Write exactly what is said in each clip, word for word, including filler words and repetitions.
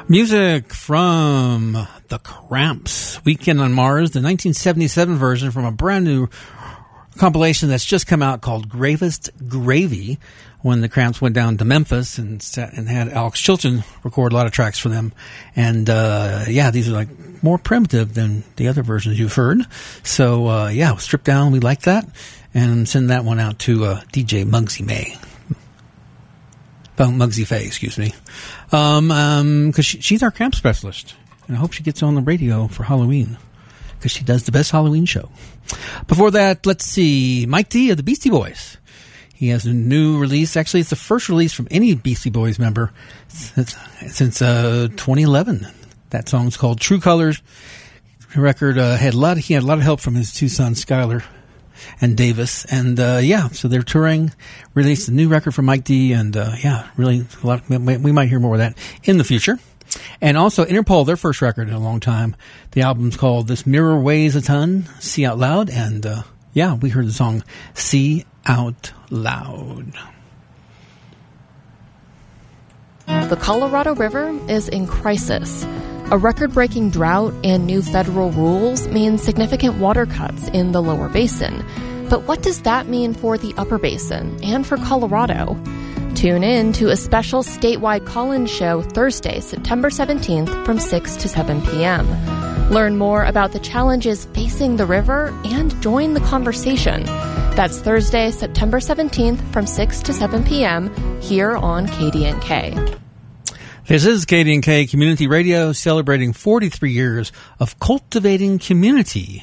Music from The Cramps, Weekend on Mars, the nineteen seventy-seven version from a brand new compilation that's just come out called Gravest Gravy, when the Cramps went down to Memphis and sat, and had Alex Chilton record a lot of tracks for them. And uh, yeah, these are like more primitive than the other versions you've heard. So uh, yeah, stripped down, we like that. And send that one out to uh, D J Muggsy May. Muggsy Faye, excuse me. Um, um, cause she, she's our camp specialist. And I hope she gets on the radio for Halloween. Cause she does the best Halloween show. Before that, let's see. Mike D of the Beastie Boys. He has a new release. Actually, it's the first release from any Beastie Boys member since, since uh, twenty eleven. That song's called True Colors. The record uh, had a lot of, he had a lot of help from his two sons, Skylar and Davis, and uh, yeah, so they're touring, released a new record from Mike D, and uh, yeah, really, a lot of, we might hear more of that in the future. And also Interpol, their first record in a long time. The album's called This Mirror Weighs a Ton, See Out Loud, and uh, yeah, we heard the song See Out Loud. The Colorado River is in crisis. A record-breaking drought and new federal rules mean significant water cuts in the lower basin. But what does that mean for the upper basin and for Colorado? Tune in to a special statewide call-in show Thursday, September seventeenth from six to seven p.m. Learn more about the challenges facing the river and join the conversation. That's Thursday, September seventeenth from six to seven p.m. here on K D N K. This is K D N K Community Radio, celebrating forty-three years of cultivating community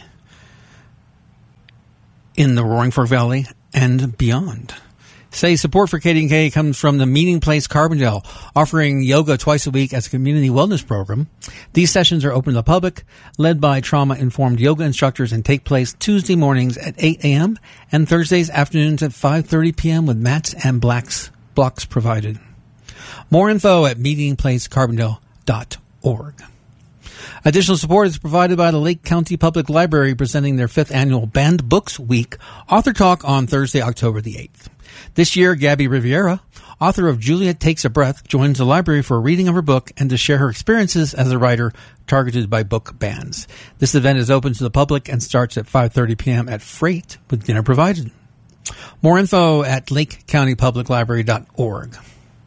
in the Roaring Fork Valley and beyond. Say support for K D N K comes from the Meeting Place Carbondale, offering yoga twice a week as a community wellness program. These sessions are open to the public, led by trauma-informed yoga instructors, and take place Tuesday mornings at eight a.m. and Thursdays afternoons at five thirty p.m. with mats and blacks, blocks provided. More info at meeting place carbondale dot org. Additional support is provided by the Lake County Public Library, presenting their fifth annual Banned Books Week Author Talk on Thursday, October the eighth. This year, Gabby Riviera, author of Juliet Takes a Breath, joins the library for a reading of her book and to share her experiences as a writer targeted by book bans. This event is open to the public and starts at five thirty p.m. at Freight with dinner provided. More info at lake county public library dot org.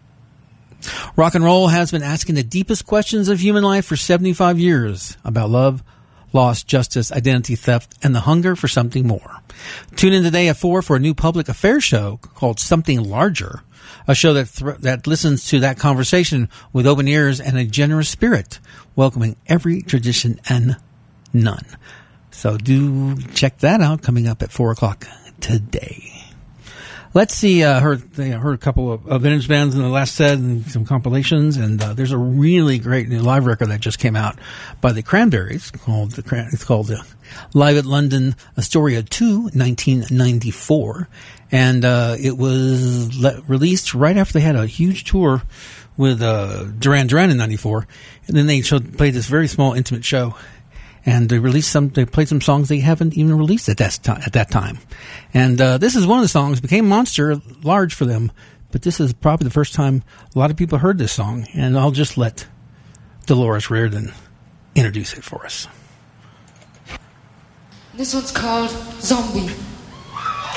Rock and roll has been asking the deepest questions of human life for seventy-five years about love, loss, justice, identity theft, and the hunger for something more. Tune in today at four for a new public affairs show called Something Larger, a show that th- that listens to that conversation with open ears and a generous spirit, welcoming every tradition and none. So do check that out, coming up at four o'clock today. Let's see, uh, heard, you know, heard a couple of, of vintage bands in the last set and some compilations, and uh, there's a really great new live record that just came out by the Cranberries called the it's called uh, Live at London Astoria two, nineteen ninety-four, and uh, it was le- released right after they had a huge tour with uh, Duran Duran in ninety-four, and then they showed, played this very small intimate show. And they released some. They played some songs they haven't even released at that time. At that time, and uh, this is one of the songs. Became monster large for them, but this is probably the first time a lot of people heard this song. And I'll just let Dolores Reardon introduce it for us. This one's called Zombie.